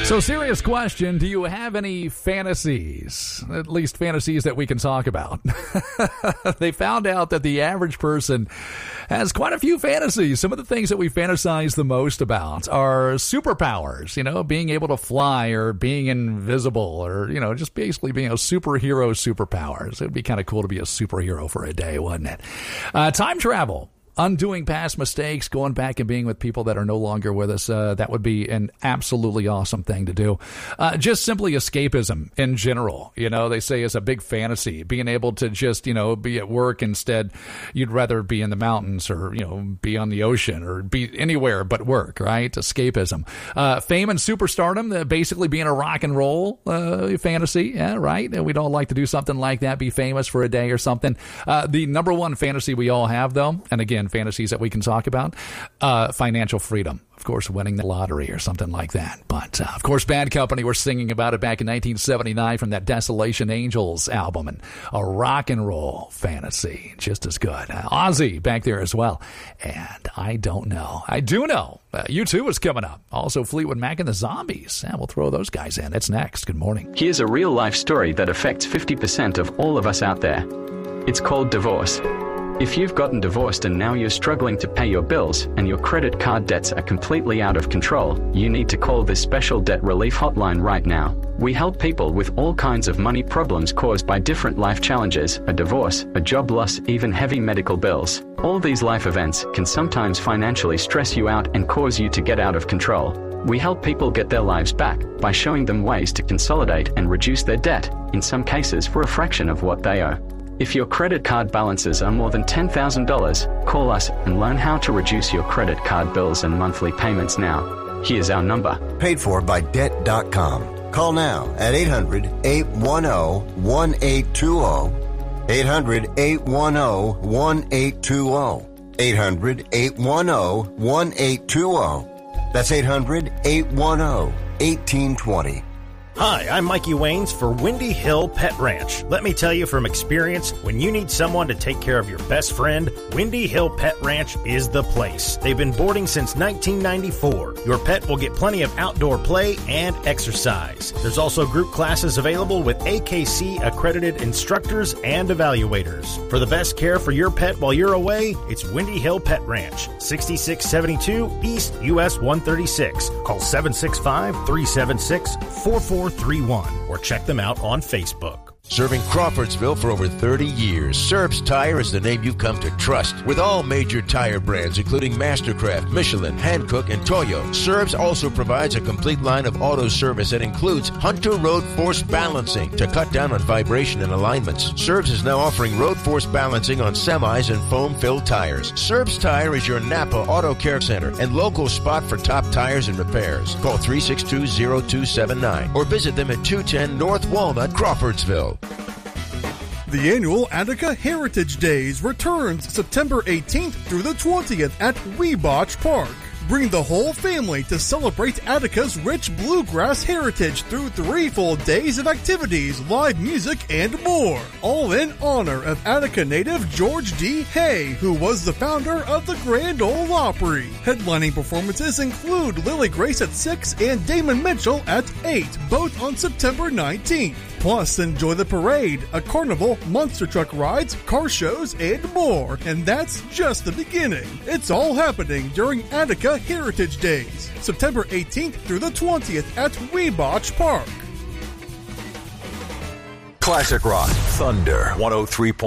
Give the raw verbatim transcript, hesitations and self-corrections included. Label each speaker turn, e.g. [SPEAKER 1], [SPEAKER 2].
[SPEAKER 1] So, serious question, do you have any fantasies? At least fantasies that we can talk about. They found out that the average person has quite a few fantasies. Some of the things that we fantasize the most about are superpowers, you know, being able to fly or being invisible or, you know, just basically being a superhero superpowers. It would be kind of cool to be a superhero for a day, wouldn't it? Uh, time travel. Undoing past mistakes, going back and being with people that are no longer with us, uh, that would be an absolutely awesome thing to do. Uh, just simply escapism in general, you know, they say is a big fantasy. Being able to just, you know, be at work instead, you'd rather be in the mountains or, you know, be on the ocean or be anywhere but work, right? Escapism. Uh, fame and superstardom, uh, basically being a rock and roll uh, fantasy, yeah, right? And we'd all like to do something like that, be famous for a day or something. Uh, the number one fantasy we all have, though, and again, fantasies that we can talk about, uh, financial freedom. Of course, winning the lottery or something like that. But, uh, of course, Bad Company were singing about it back in nineteen seventy-nine from that Desolation Angels album, and a rock and roll fantasy. Just as good. Uh, Ozzy back there as well. And I don't know. I do know. Uh, U two is coming up. Also, Fleetwood Mac and the Zombies. Yeah, we'll throw those guys in. It's next. Good morning.
[SPEAKER 2] Here's a real-life story that affects fifty percent of all of us out there. It's called divorce. If you've gotten divorced and now you're struggling to pay your bills and your credit card debts are completely out of control, you need to call this special debt relief hotline right now. We help people with all kinds of money problems caused by different life challenges, a divorce, a job loss, even heavy medical bills. All these life events can sometimes financially stress you out and cause you to get out of control. We help people get their lives back by showing them ways to consolidate and reduce their debt, in some cases for a fraction of what they owe. If your credit card balances are more than ten thousand dollars, call us and learn how to reduce your credit card bills and monthly payments now. Here's our number.
[SPEAKER 3] Paid for by debt dot com. Call now at eight hundred, eight one zero, one eight two zero. eight hundred, eight one zero, one eight two zero. eight hundred, eight one zero, one eight two zero. That's eight hundred, eight one zero, one eight two zero.
[SPEAKER 4] Hi, I'm Mikey Waynes for Windy Hill Pet Ranch. Let me tell you from experience, when you need someone to take care of your best friend, Windy Hill Pet Ranch is the place. They've been boarding since nineteen ninety-four. Your pet will get plenty of outdoor play and exercise. There's also group classes available with A K C accredited instructors and evaluators. For the best care for your pet while you're away, it's Windy Hill Pet Ranch, sixty-six seventy-two East U S one thirty-six. Call seven six five, three seven six, four four three one or check them out on Facebook.
[SPEAKER 5] Serving Crawfordsville for over thirty years, Serb's Tire is the name you've come to trust. With all major tire brands, including Mastercraft, Michelin, Hankook, and Toyo, Serb's also provides a complete line of auto service that includes Hunter Road Force Balancing to cut down on vibration and alignments. Serb's is now offering road force balancing on semis and foam-filled tires. Serb's Tire is your Napa Auto Care Center and local spot for top tires and repairs. Call three six two, zero two seven nine or visit them at two ten North Walnut, Crawfordsville.
[SPEAKER 6] The annual Attica Heritage Days returns September eighteenth through the twentieth at Weebotch Park. Bring the whole family to celebrate Attica's rich bluegrass heritage through three full days of activities, live music, and more. All in honor of Attica native George D. Hay, who was the founder of the Grand Ole Opry. Headlining performances include Lily Grace at six and Damon Mitchell at eight, both on September nineteenth. Plus, enjoy the parade, a carnival, monster truck rides, car shows, and more. And that's just the beginning. It's all happening during Attica Heritage Days, September eighteenth through the twentieth at Weebotch Park.
[SPEAKER 7] Classic Rock, Thunder, one oh three point